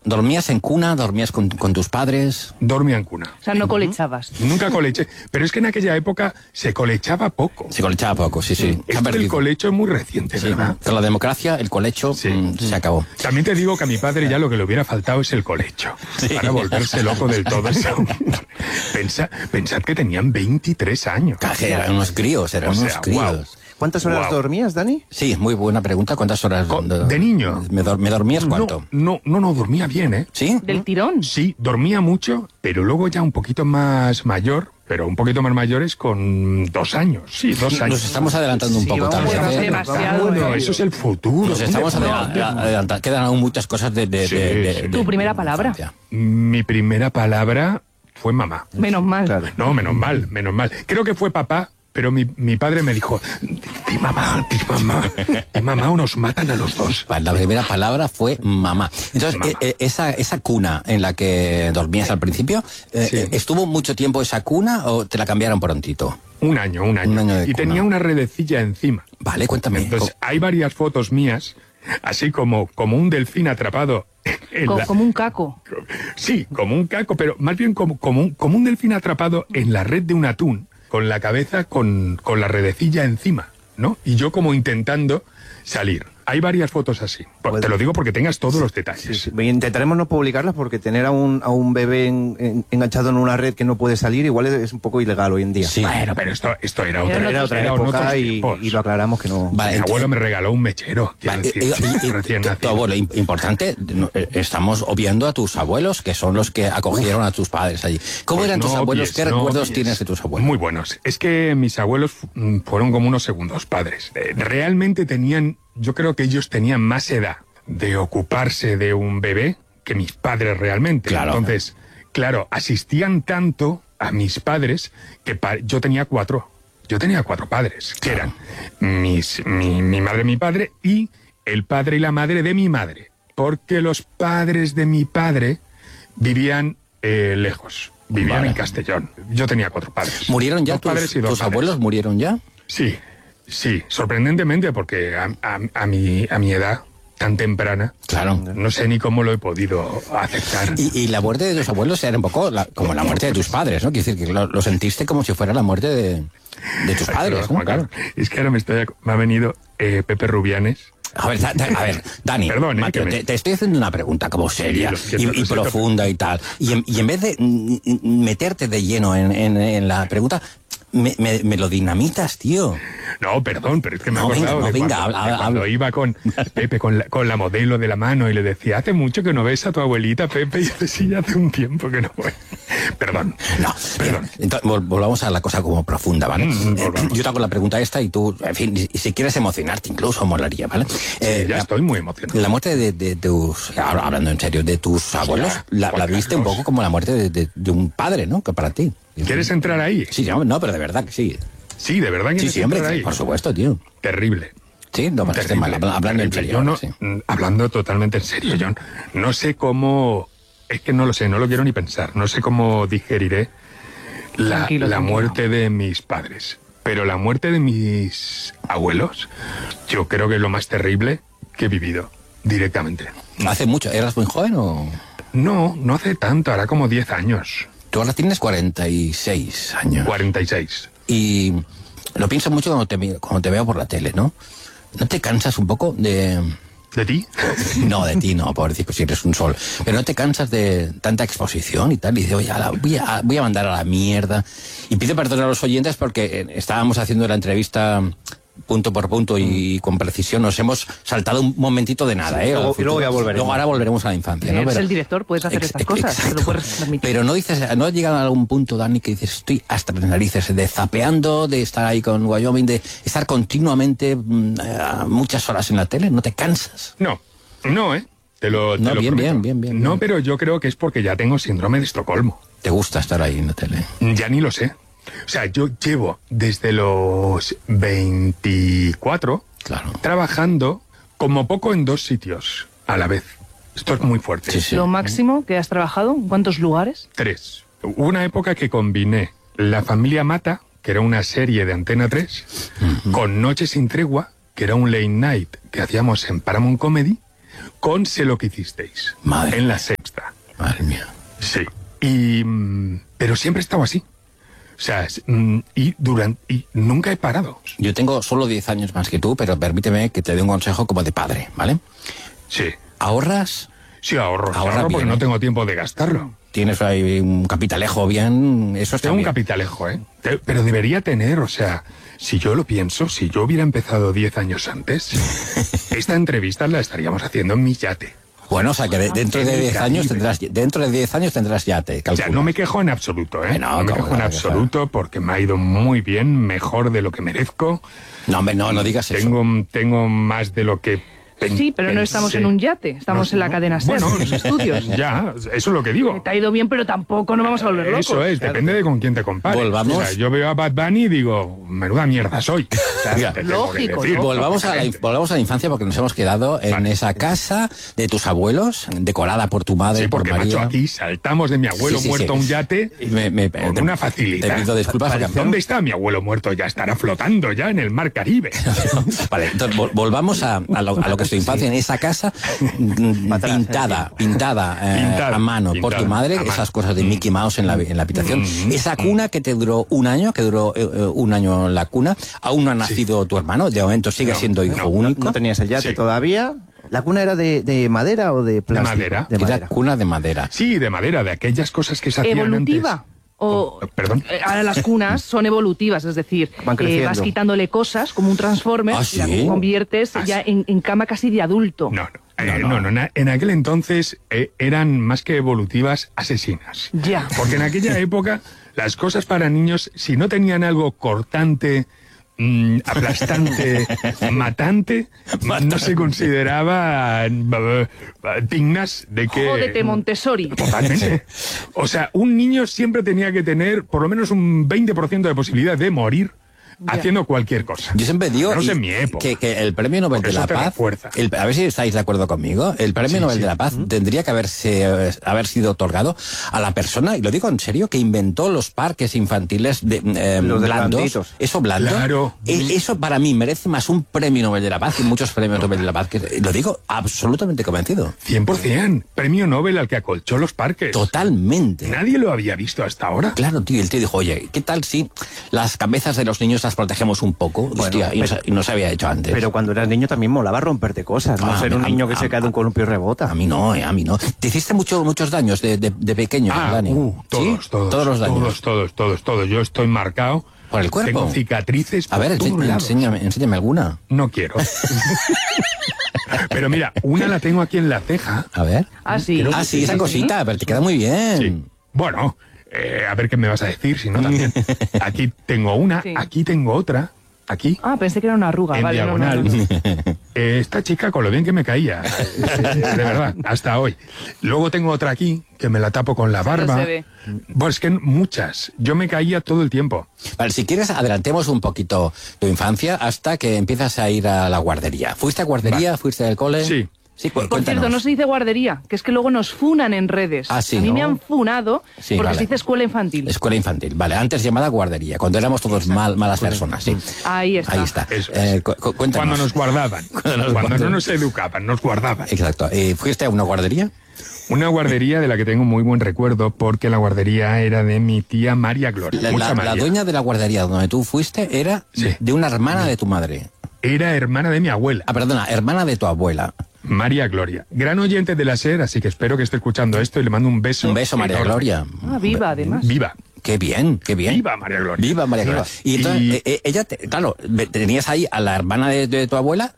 ¿Dormías en cuna? ¿Dormías con tus padres? Dormía en cuna. O sea, no colechabas. Nunca coleché. Pero es que en aquella época se colechaba poco. Se colechaba poco, sí. Esto del colecho es muy reciente, Sí, ¿verdad? con la democracia, el colecho se acabó. También te digo que a mi padre ya lo que le hubiera faltado es el colecho. Para volverse loco del todo. Pensad que tenían 23 años. Eran unos críos, Wow. ¿Cuántas horas dormías, Dani? Sí, muy buena pregunta. ¿Cuántas horas? ¿De niño? ¿Me dormías cuánto? No, dormía bien, ¿eh? ¿Sí? ¿Del tirón? Sí, dormía mucho, pero luego ya un poquito más mayor, pero un poquito más mayores con 2 años. Sí, 2 años. Nos estamos adelantando un poco, tal vez. vamos demasiado. Bueno, eso es el futuro. Nos estamos adelantando. Quedan aún muchas cosas de ¿Tu primera palabra? Mi primera palabra fue mamá. Menos mal. Claro. No, menos mal. Creo que fue papá, pero mi padre me dijo, di mamá o nos matan a los dos. La primera palabra fue mamá. Entonces, Mamá. esa cuna en la que dormías al principio, ¿estuvo mucho tiempo esa cuna o te la cambiaron prontito? Un año. Un año de y cuna. tenía una redecilla encima. Vale, cuéntame. Entonces, hay varias fotos mías, así como un delfín atrapado en Como un caco. Sí, como un caco, pero más bien como un delfín atrapado en la red de un atún, con la cabeza con la redecilla encima, ¿no? Y yo como intentando salir. Hay varias fotos así. Pues, te lo digo porque tengas todos los detalles. Sí. Intentaremos no publicarlas porque tener a un bebé enganchado en una red que no puede salir igual es un poco ilegal hoy en día. Sí. Bueno, pero esto era Era Otra en época otros y tiempos. lo aclaramos que no. Vale, Mi abuelo me regaló un mechero. Quiero Vale, decir, recién tu nacido. abuelo, importante, estamos obviando a tus abuelos, que son los que acogieron a tus padres allí. ¿Cómo Pues eran tus no abuelos? obvies, ¿Qué no recuerdos obvies. tienes de tus abuelos? Muy buenos. Es que mis abuelos fueron como unos segundos padres. Realmente yo creo que ellos tenían más edad de ocuparse de un bebé que mis padres realmente. Claro. Entonces, claro, asistían tanto a mis padres que yo tenía 4. Yo tenía 4 padres, que eran mi madre, mi padre y el padre y la madre de mi madre. Porque los padres de mi padre vivían lejos. Vivían Vale. en Castellón. Yo tenía 4 padres. ¿Murieron ya 2 padres y 2 tus madres. abuelos? ¿Murieron ya? Sí, sorprendentemente, porque a mi edad tan temprana, Claro. no sé ni cómo lo he podido aceptar. Y la muerte de tus abuelos era un poco como la muerte de tus padres, ¿no? Quiere decir que lo sentiste como si fuera la muerte de tus padres, ¿no? Juan Carlos, es que ahora me ha venido Pepe Rubianes. A ver, Dani, Perdón, Mateo, que me- te estoy haciendo una pregunta como seria Sí, lo siento, y lo siento. profunda y tal. Y en vez de meterte de lleno en la pregunta, me lo dinamitas, tío. No, perdón, pero es que me he No, venga, acordado no, de venga, cuando, habla, de cuando habla. iba con Pepe, con la modelo de la mano, y le decía, hace mucho que no ves a tu abuelita, Pepe, y dice, sí, hace un tiempo que no voy. Perdón. No, Perdón. entonces, volvamos a la cosa como profunda, ¿vale? volvamos. Yo te hago la pregunta esta y tú, en fin, y si quieres emocionarte incluso, molaría, ¿vale? Ya estoy muy emocionado. La muerte de tus, ahora hablando en serio, de tus abuelos, la Juan viste un Carlos. poco como la muerte de un padre, ¿no? Que para ti. ¿Quieres entrar ahí? Sí, no, pero de verdad que sí. Sí, de verdad Sí, quieres sí, hombre, entrar ahí. por supuesto, tío. Terrible. Sí, no, pero esté mal, hablando en terrible. serio. Yo no, ahora sí. hablando totalmente en serio, John, no sé cómo, es que no lo sé, no lo quiero ni pensar, no sé cómo digeriré Tranquilo, la tranquilo. muerte de mis padres, pero la muerte de mis abuelos, yo creo que es lo más terrible que he vivido directamente. ¿Hace mucho? ¿Eras muy joven o...? No hace tanto, hará como 10 años, Tú ahora tienes 46 años. 46. Y lo pienso mucho cuando te veo por la tele, ¿no? ¿No te cansas un poco de...? ¿De ti? No, de ti no, pobrecito, si eres un sol. Pero no te cansas de tanta exposición y tal. Y dices, oye, voy a mandar a la mierda. Y pido perdón a los oyentes porque estábamos haciendo la entrevista punto por punto y con precisión. Nos hemos saltado un momentito de nada, ¿eh? y luego ya volveremos. Luego ahora volveremos a la infancia, ¿no? Eres Pero- el director, puedes hacer estas cosas, te lo puedes permitir. Pero no dices, no llega a algún punto, Dani, que dices, estoy hasta las narices de zapeando, de estar ahí con Wyoming, de estar continuamente muchas horas en la tele, ¿no te cansas? No, te lo No, bien, prometo. bien. No, pero yo creo que es porque ya tengo síndrome de Estocolmo. ¿Te gusta estar ahí en la tele? Ya ni lo sé. O sea, yo llevo desde los 24 Claro. trabajando como poco en 2 sitios a la vez. Esto es muy fuerte. Sí, sí. Lo máximo que has trabajado, ¿en cuántos lugares? 3. Hubo una época que combiné La familia Mata, que era una serie de Antena 3, con Noche sin tregua, que era un late night que hacíamos en Paramount Comedy, con Sé lo que hicisteis. Madre En La mía. Sexta. Madre mía. Sí. Pero siempre he estado así. O sea, y nunca he parado. Yo tengo solo 10 años más que tú, pero permíteme que te dé un consejo como de padre, ¿vale? Sí. ¿Ahorras? Sí, ahorro Ahorra porque bien, no ¿eh? tengo tiempo de gastarlo. Tienes ahí un capitalejo bien, eso está Tengo un bien. capitalejo, ¿eh? Pero debería tener, o sea, si yo lo pienso, si yo hubiera empezado 10 años antes, esta entrevista la estaríamos haciendo en mi yate. Bueno, o sea que dentro de en 10 años Caribe. tendrás yate, O calculo. sea, no me quejo en absoluto, ¿eh? No, No me ¿cómo quejo en te vas a quejar? absoluto porque me ha ido muy bien, mejor de lo que merezco. No, hombre, no digas eso. Tengo más de lo que Sí, pero no estamos en un yate, estamos en la cadena SER, Bueno, en los estudios. Ya, eso es lo que digo. Te ha ido bien, pero tampoco nos vamos a volver locos. Eso es, depende de con quién te compares. Volvamos. O sea, yo veo a Bad Bunny y digo, menuda mierda soy. O sea, Oiga, te tengo que lógico, decir. ¿no? Volvamos a la infancia porque nos hemos quedado en Vale. esa casa de tus abuelos, decorada por tu madre, Sí, por porque, María. macho, aquí saltamos de mi abuelo Sí, sí, muerto sí. a un yate con una facilidad. Te pido disculpas porque... ¿Dónde está mi abuelo muerto? Ya estará flotando ya en el mar Caribe. Vale, entonces volvamos a lo que es tu infancia, en esa casa pintada a mano por tu pintada madre, a mano. esas cosas de Mickey Mouse en la habitación, esa cuna que te duró un año, un año la cuna, aún no ha nacido tu hermano, de momento sigue No, siendo hijo no, único. No tenías el yate Sí. todavía. ¿La cuna era de madera o de plástico? madera. De Era madera. cuna de madera. Sí, de madera, de aquellas cosas que se hacían ¿Evolutiva? antes. O, Perdón. ahora las cunas son evolutivas, es decir, Van creciendo. vas quitándole cosas como un Transformer ¿Ah, y la sí? conviertes Ah, ya sí. en cama casi de adulto. No. En aquel entonces eran más que evolutivas, asesinas. Ya. Porque en aquella época las cosas para niños, si no tenían algo cortante, aplastante, matante, no se consideraban dignas de que... Jódete, Montessori. Totalmente. O sea, un niño siempre tenía que tener por lo menos un 20% de posibilidad de morir haciendo cualquier cosa. Yo siempre digo No sé en mi época. que el Premio Nobel Porque de la eso te Paz, refuerza. a ver si estáis de acuerdo conmigo, el Premio Nobel de la Paz tendría que haber sido otorgado a la persona, y lo digo en serio, que inventó los parques infantiles Los de blandos. blanditos. Eso blando. Claro. Eso para mí merece más un Premio Nobel de la Paz que muchos Premios Nobel de la Paz. Lo digo absolutamente convencido. 100%. Premio Nobel al que acolchó los parques. Totalmente. Nadie lo había visto hasta ahora. Claro, tío, el tío dijo, oye, ¿qué tal si las cabezas de los niños las protegemos un poco? Hostia, y no se había hecho antes. Pero cuando eras niño también molaba romperte cosas, no Ah, ser un a- niño que a- se cae de un columpio y rebota. A mí no, a mí no. Te hiciste muchos daños de pequeño, Dani. Todos, ¿Sí? todos. Todos los daños. Todos. Yo estoy marcado. ¿Por el cuerpo? Tengo cicatrices A por ver, todos lados. enséñame alguna. No quiero. Pero mira, una la tengo aquí en la ceja. A ver. Ah, sí. Creo que Ah, sí, esa cosita, pero te queda muy bien. Sí. Bueno, a ver qué me vas a decir, si no también. Aquí tengo una, Sí. aquí tengo otra. Aquí, Ah, pensé que era una arruga. en Vale, no, no, diagonal. no. Esta chica con lo bien que me caía. De verdad, hasta hoy. Luego tengo otra aquí, que me la tapo con la barba. se ve. Pues que muchas. Yo me caía todo el tiempo. Vale, si quieres, adelantemos un poquito tu infancia hasta que empiezas a ir a la guardería. ¿Fuiste a guardería? Vale. ¿Fuiste al cole? Sí. Sí, Por cuéntanos. cierto, no se dice guardería, que es que luego nos funan en redes. Ah, sí, a mí ¿no? me han funado Sí, porque vale. se dice escuela infantil. Escuela infantil, vale, antes llamada guardería, cuando éramos todos malas personas, sí. Ahí está. Ahí está. Eso es. Cuéntanos. Cuando nos guardaban. Cuando no nos educaban, nos guardaban. Exacto. ¿Fuiste a una guardería? Una guardería de la que tengo muy buen recuerdo porque la guardería era de mi tía María Gloria. Mucha La María. dueña de la guardería donde tú fuiste era Sí. de una hermana de tu madre. Era hermana de mi abuela, Ah, perdona, hermana de tu abuela. María Gloria. Gran oyente de la SER, así que espero que esté escuchando esto y le mando un beso. Un beso, María enorme. Gloria. Ah, viva, además. Viva. Qué bien, qué bien. Viva María Gloria. Viva María Gloria. Y entonces, ella, claro, tenías ahí a la hermana de tu abuela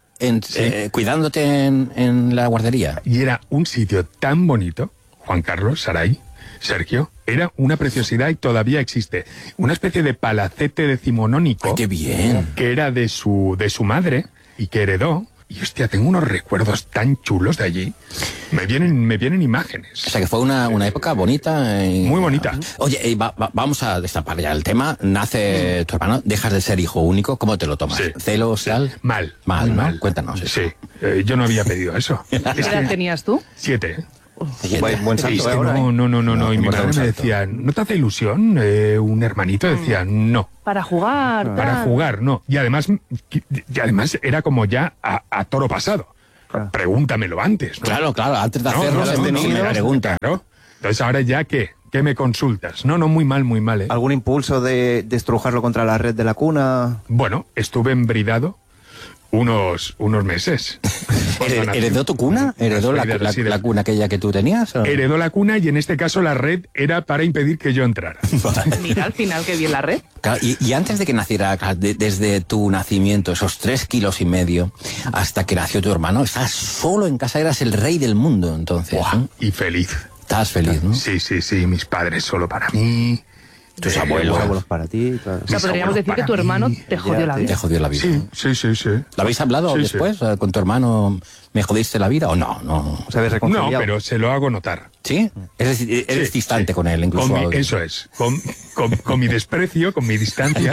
cuidándote en la guardería. Y era un sitio tan bonito, Juan Carlos, Saray, Sergio, era una preciosidad y todavía existe. Una especie de palacete decimonónico Ay, qué bien. que era de su madre y que heredó. Y hostia, tengo unos recuerdos tan chulos de allí. Me vienen imágenes. O sea que fue una época bonita. Muy bonita. Oye, vamos a destapar ya el tema. Nace tu hermano, dejas de ser hijo único. ¿Cómo te lo tomas? Sí. ¿Celos, tal? Mal. Mal, muy ¿no? Cuéntanos eso. Sí. Yo no había pedido eso. ¿Qué edad tenías tú? 7, ¿eh? Buen Sí, salto es que ahora, ¿eh? no. Y mi qué madre buen me salto. decía, ¿no te hace ilusión un hermanito? Decía, no. Para jugar. Para tal. jugar, no. Y además era como ya a toro pasado. pregúntamelo antes, ¿no? Claro, antes de No, hacerlo, no, se no, me no, pregunta. Claro. Entonces, ahora ya, ¿qué me consultas? No, muy mal, ¿eh? ¿Algún impulso de estrujarlo contra la red de la cuna? Bueno, estuve embridado unos meses. ¿Heredó tu cuna? ¿Heredó la cuna aquella que tú tenías? ¿O? Heredó la cuna y en este caso la red era para impedir que yo entrara. Mira, al final qué bien la red. Claro, y antes de que naciera, desde tu nacimiento, esos 3,5 kilos, hasta que nació tu hermano, estabas solo en casa, eras el rey del mundo, entonces. Buah, ¿no? y feliz. Estabas feliz, ¿no? Sí, mis padres solo para mí. Tus Los abuelos. abuelos para ti. Claro. O sea, Mis podríamos abuelos decir que para tu hermano mí. te jodió la Te vida. jodió la vida. Sí. ¿Lo habéis hablado Sí, después? ¿Con tu hermano me jodiste la vida o no? No. ¿Os habéis No, reconciliado? pero se lo hago notar. ¿Sí? Eres Sí, distante sí. con él, incluso. Eso es. Con mi desprecio, con mi distancia,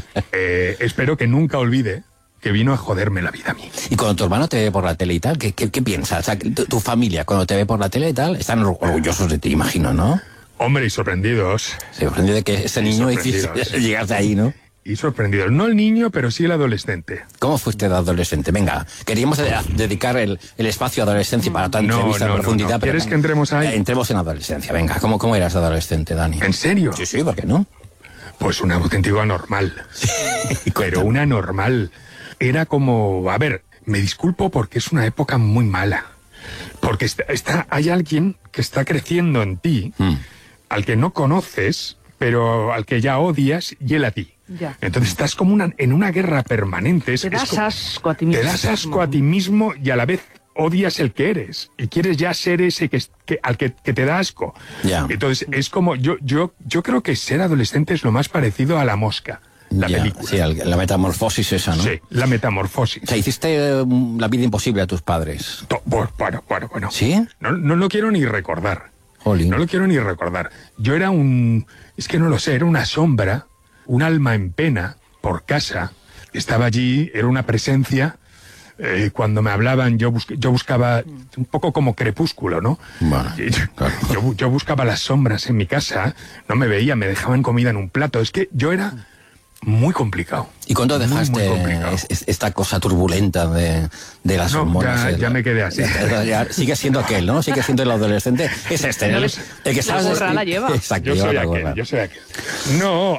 espero que nunca olvide que vino a joderme la vida a mí. Y cuando tu hermano te ve por la tele y tal, ¿qué piensas? O sea, tu familia, cuando te ve por la tele y tal, están orgullosos de ti, imagino, ¿no? Hombre, y sorprendidos. Se sorprende de que ese niño sorprendidos. llegaste ahí, ¿no? Y sorprendidos. No el niño, pero sí el adolescente. ¿Cómo fuiste de adolescente? Venga, queríamos dedicar el espacio a adolescencia para tanta entrevista en profundidad. no. pero ¿Quieres que entremos ahí? Entremos en adolescencia, venga. ¿Cómo eras de adolescente, Dani? ¿En serio? Sí, ¿por qué no? Pues una auténtica anormal. Pero una anormal. Era como... A ver, me disculpo porque es una época muy mala. Porque hay alguien que está creciendo en ti, al que no conoces, pero al que ya odias, y él a ti. Ya. Entonces estás como en una guerra permanente. Te das asco a ti mismo. Te das asco a ti mismo y a la vez odias el que eres. Y quieres ya ser ese al que te da asco. Ya. Entonces es como... Yo creo que ser adolescente es lo más parecido a La Mosca, la Ya, película. Sí, la metamorfosis esa, ¿no? Sí, la metamorfosis. O sea, hiciste la vida imposible a tus padres. Bueno. ¿Sí? No lo quiero ni recordar. Jolín. No lo quiero ni recordar. Yo era es que no lo sé, era una sombra, un alma en pena por casa. Estaba allí, era una presencia. Cuando me hablaban, yo buscaba un poco como Crepúsculo, ¿no? Bueno, claro. Yo buscaba las sombras en mi casa, no me veía, me dejaban comida en un plato. Es que yo era muy complicado. ¿Y cuándo Muy dejaste complicado. esta cosa turbulenta de las No, hormonas? ya me quedé así. Ya sigue siendo aquel, ¿no? Sigue siendo el adolescente. Es este, No, el que la sabes. gorra la lleva. Exacto, Yo lleva soy la aquel, gorra. yo soy aquel. No,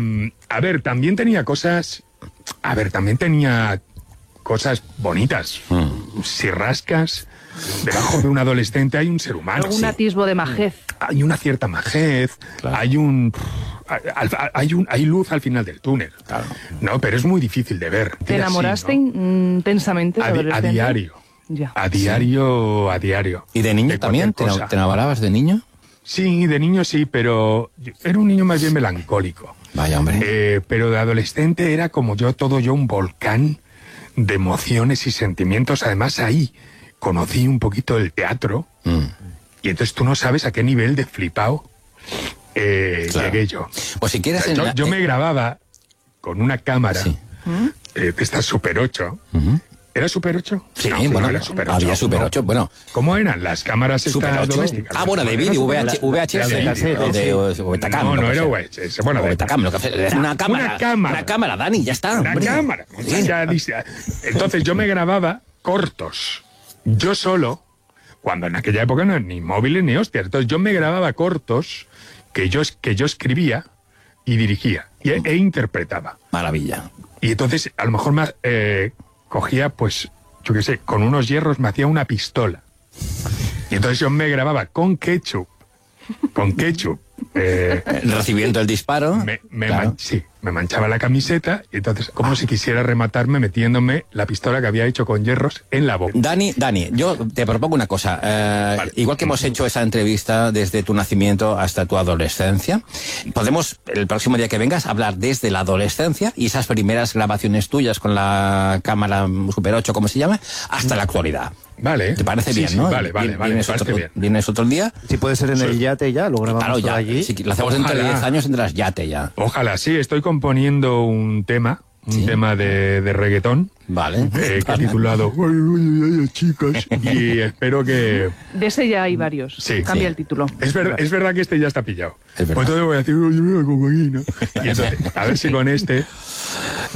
a ver, también tenía cosas... A ver, también tenía cosas bonitas. Si rascas, debajo de un adolescente hay un ser humano. Algún atisbo de majez. Hay una cierta majez, Claro. hay luz al final del túnel. Claro. No, pero es muy difícil de ver. ¿Te enamoraste Sí, ¿no? intensamente de A adolescente? diario. Ya. A diario. ¿Y de niño también? cualquier cosa. ¿Te enamorabas de niño? Sí, de niño sí, pero era un niño más bien melancólico. Vaya, hombre. Pero de adolescente era como todo yo un volcán de emociones y sentimientos. Además ahí conocí un poquito el teatro y entonces tú no sabes a qué nivel de flipado Claro. llegué yo. Pues si quieres... Yo me grababa con una cámara Sí. de esta Super 8. ¿Era Super 8? Sí, No, bueno, no era Super 8. había Super ¿no? 8, bueno. ¿Cómo eran las cámaras Super estas 8. domésticas? Ah, bueno, de vídeo, VHS, de de Betacam. No, lo no que era sea. VHS. Bueno, O Betacam, lo que sea. Una cámara. cámara. Una cámara, Dani, ya está. Una hombre. cámara. Sí. Entonces yo me grababa cortos. Yo solo, cuando en aquella época no eran ni móviles ni hostias. Entonces yo me grababa cortos que yo escribía y dirigía e interpretaba. Maravilla. Y entonces a lo mejor cogía, pues, yo qué sé, con unos hierros me hacía una pistola. Y entonces yo me grababa con ketchup. Recibiendo el disparo. Claro. Sí, me manchaba la camiseta y entonces, como si quisiera rematarme metiéndome la pistola que había hecho con hierros en la boca. Dani, yo te propongo una cosa. Vale. Igual que hemos hecho esa entrevista desde tu nacimiento hasta tu adolescencia, podemos, el próximo día que vengas, hablar desde la adolescencia y esas primeras grabaciones tuyas con la cámara Super 8, como se llama, hasta la actualidad. Vale. ¿Te parece Sí, bien, sí, no? Vale, me Vienes parece bien. vienes otro día. Si puede ser en el yate ya, lo grabamos Claro, todo ya. allí. Si lo hacemos dentro de Ojalá. 10 años, entras yate ya. Ojalá, sí, estoy componiendo un tema de reggaetón. Vale. Que he titulado Ay, chicas, y espero que... De ese ya hay varios. Sí. Cambia Sí. el título. Es verdad que este ya está pillado. Es verdad. Pues entonces voy a decir, oye, mira, cocaína. Y entonces, a ver si con este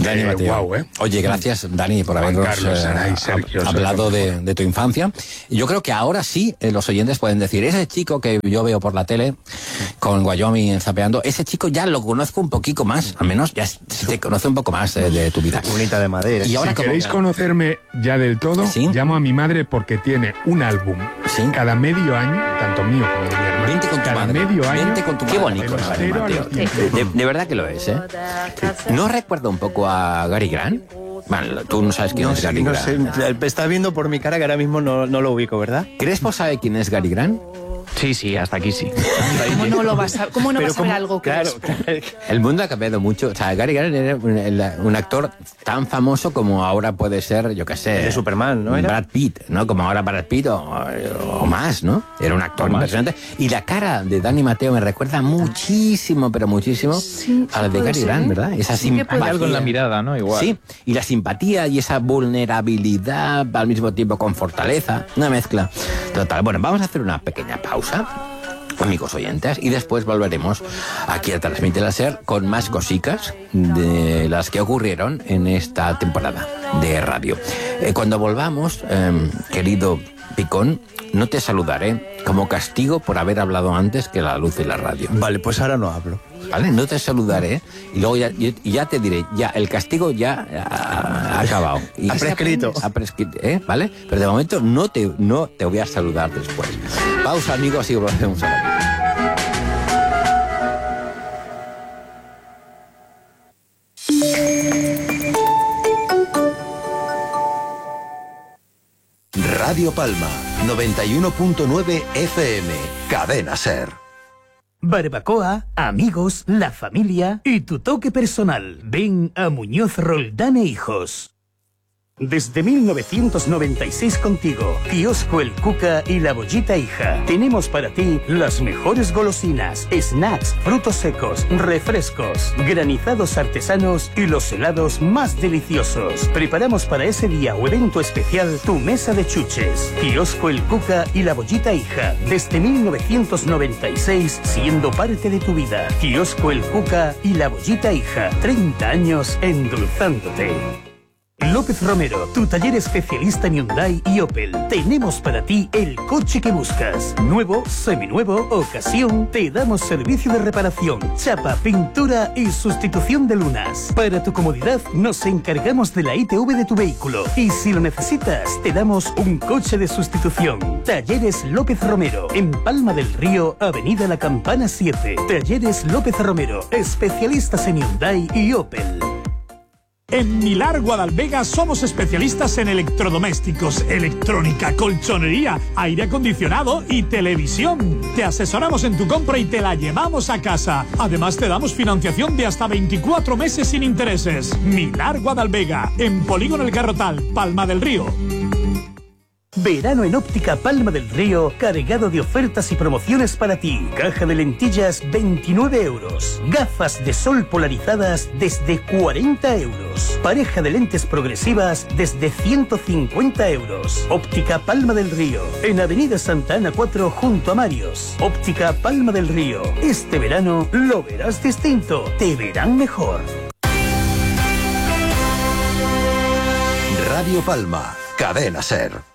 Dani Mateo. Guau, Oye, gracias, Dani, por Juan habernos Carlos, Saray, Sergio, hablado Sergio. de tu infancia. Y yo creo que ahora sí los oyentes pueden decir, ese chico que yo veo por la tele con Wyoming zapeando, ese chico ya lo conozco un poquito más, al menos ya se conoce un poco más de tu vida. Bonita de madera. Y ahora Si como- queréis conocerme ya del todo, ¿Sí? llamo a mi madre porque tiene un álbum. ¿Sí? Cada medio año, tanto mío como de mi hermano. Vente con tu cada madre. medio año. Vente con tu madre. Qué bonito es Dani Mateo. De verdad que lo es, ¿eh? ¿No recuerda un poco a Gary Grant? Bueno, tú no sabes quién es Gary No Grant. sé, estás viendo por mi cara que ahora mismo no lo ubico, ¿verdad? ¿Crespo sabe quién es Gary Grant? Sí, hasta aquí sí. ¿Cómo no lo vas a, cómo no Pero vas a ver cómo- algo que claro, es? claro. El mundo ha cambiado mucho. O sea, Gary Grant era un actor tan famoso como ahora puede ser, yo qué sé... De Superman, ¿no era? Brad Pitt, ¿no? Como ahora Brad Pitt o más, ¿no? Era un actor impresionante. Y la cara de Dani Mateo me recuerda muchísimo, pero muchísimo Sí, a la de puede Gary ser, Grant, ¿eh? ¿verdad? Esa Sí que puede simpatía. Hay algo en la mirada, ¿no? Igual. Sí, y la simpatía y esa vulnerabilidad al mismo tiempo con fortaleza, una mezcla total. Bueno, vamos a hacer una pequeña pausa, amigos oyentes, y después volveremos aquí a Transmite la SER con más cositas de las que ocurrieron en esta temporada de radio. Cuando volvamos, querido Picón, no te saludaré como castigo por haber hablado antes que la luz de la radio. Vale, pues ahora no hablo. ¿Vale? No te saludaré y luego ya te diré, ya el castigo ya ha acabado. Y Ha prescrito. Ha prescrito, ¿vale? Pero de momento no te voy a saludar después. Pausa, amigos, y volvemos a la... Radio Palma, 91.9 FM, Cadena Ser. Barbacoa, amigos, la familia y tu toque personal. Ven a Muñoz Roldán e Hijos. Desde 1996 contigo, Kiosco El Cuca y La Bollita Hija. Tenemos para ti las mejores golosinas, snacks, frutos secos, refrescos, granizados artesanos y los helados más deliciosos. Preparamos para ese día o evento especial tu mesa de chuches. Kiosco El Cuca y La Bollita Hija. Desde 1996, siendo parte de tu vida. Kiosco El Cuca y La Bollita Hija. 30 años endulzándote. López Romero, tu taller especialista en Hyundai y Opel. Tenemos para ti el coche que buscas. Nuevo, seminuevo, ocasión. Te damos servicio de reparación, chapa, pintura y sustitución de lunas. Para tu comodidad, nos encargamos de la ITV de tu vehículo. Y si lo necesitas, te damos un coche de sustitución. Talleres López Romero, en Palma del Río, Avenida La Campana 7. Talleres López Romero, especialistas en Hyundai y Opel. En Milar Guadalvega somos especialistas en electrodomésticos, electrónica, colchonería, aire acondicionado y televisión. Te asesoramos en tu compra y te la llevamos a casa. Además te damos financiación de hasta 24 meses sin intereses. Milar Guadalvega, en Polígono El Garrotal, Palma del Río. Verano en Óptica Palma del Río, cargado de ofertas y promociones para ti. Caja de lentillas, 29 euros. Gafas de sol polarizadas, desde 40 euros. Pareja de lentes progresivas, desde 150 euros. Óptica Palma del Río, en Avenida Santa Ana 4, junto a Marios. Óptica Palma del Río. Este verano lo verás distinto. Te verán mejor. Radio Palma, Cadena Ser.